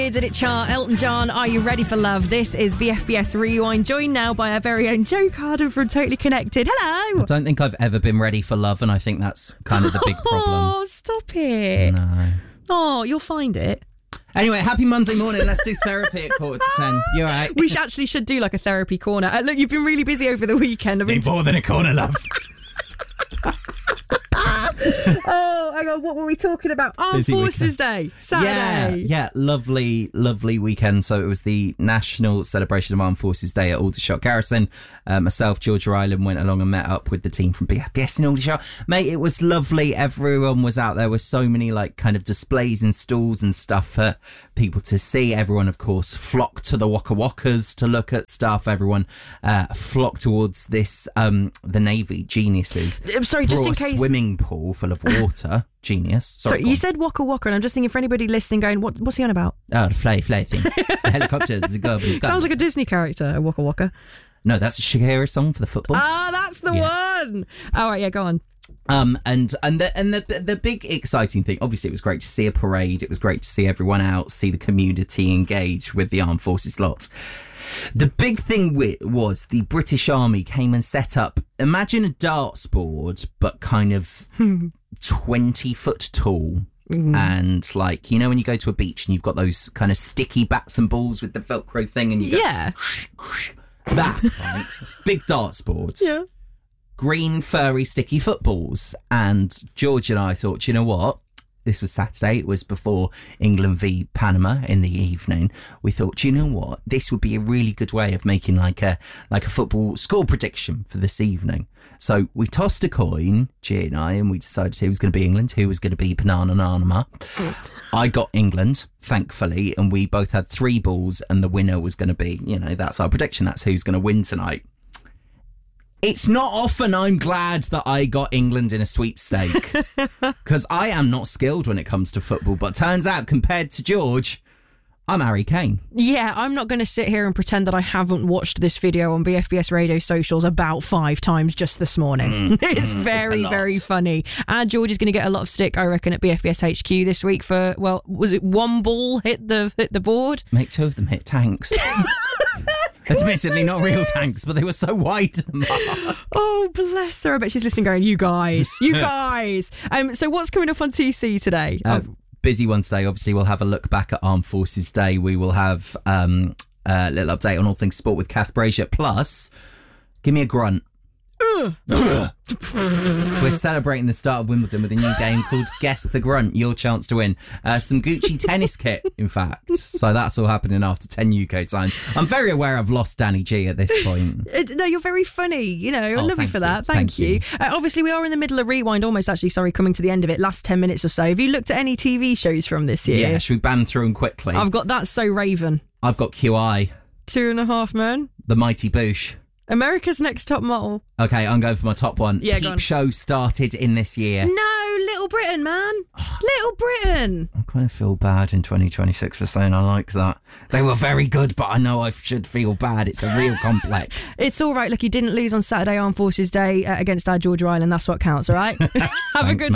Did it chart? Elton John, Are You Ready for Love? This is BFBS Rewind, joined now by our very own Joe Carden from Totally Connected. Hello! I don't think I've ever been ready for love, and I think that's kind of the big problem. Oh, stop it. No. Oh, you'll find it. Anyway, happy Monday morning. Let's do therapy at 9:45. You all right? We actually should do like a therapy corner. Look, you've been really busy over the weekend. Need more than a corner, love. Oh, hang on, what were we talking about? Armed Forces Day, Saturday. Yeah, lovely weekend. So it was the National Celebration of Armed Forces Day at Aldershot Garrison. Myself, George Ryland, went along and met up with the team from BFBS in Aldershot. Mate, it was lovely. Everyone was out there with so many like kind of displays and stalls and stuff for people to see. Everyone, of course, flocked to the Waka Wakas to look at stuff. Everyone flocked towards this, the Navy Geniuses. I'm sorry, just in case. Swimming pool full of water. Genius. Sorry, you said Waka Waka, and I'm just thinking for anybody listening going, what's he on about? Oh, the fly thing. The helicopters go up in the sky. Sounds like a Disney character, a Waka Waka. No, that's a Shakira song for the football. Ah, that's the one. All right, yeah, go on. And the big exciting thing, obviously it was great to see a parade. It was great to see everyone out, see the community engage with the armed forces lot. The big thing was the British Army came and set up, imagine a darts board, but kind of 20 foot tall. And like, you know, when you go to a beach and you've got those kind of sticky bats and balls with the Velcro thing and you go, that, right? Big darts board. Yeah. Green, furry, sticky footballs. And George and I thought, you know what? This was Saturday. It was before England v Panama in the evening. We thought, you know what? This would be a really good way of making like a football score prediction for this evening. So we tossed a coin, G and I, and we decided who was going to be England, who was going to be Panama. I got England, thankfully, and we both had 3 balls, and the winner was going to be, you know, that's our prediction. That's who's going to win tonight. It's not often I'm glad that I got England in a sweepstake, because I am not skilled when it comes to football, but turns out compared to George, I'm Harry Kane. Yeah, I'm not going to sit here and pretend that I haven't watched this video on BFBS Radio socials about 5 times just this morning. It's very funny. And George is going to get a lot of stick, I reckon, at BFBS HQ this week for, well, was it one ball hit the board? Mate, 2 of them hit tanks. Admittedly, not real tanks, but they were so wide to the mark. Oh, bless her. I bet she's listening going, you guys. So what's coming up on TC today? Busy one today. Obviously, we'll have a look back at Armed Forces Day. We will have a little update on all things sport with Kath Brazier. Plus, give me a grunt. We're celebrating the start of Wimbledon with a new game called Guess the Grunt, your chance to win some Gucci tennis kit, in fact. So that's all happening after 10 UK time. I'm very aware I've lost Danny G at this point. No, you're very funny. You know, I love you for that. Thank you. Obviously, we are in the middle of Rewind, almost actually, coming to the end of it, last 10 minutes or so. Have you looked at any TV shows from this year? Yeah, should we bam through them quickly? I've got That's So Raven. I've got QI. 2.5 Men. The Mighty Boosh. America's Next Top Model. Okay, I'm going for my top one. Yeah, Peep Show started in this year. No, Little Britain, man. Little Britain. I kind of feel bad in 2026 for saying I like that. They were very good, but I know I should feel bad. It's a real complex. It's all right. Look, you didn't lose on Saturday Armed Forces Day against our George Ryland. That's what counts, all right? Have a good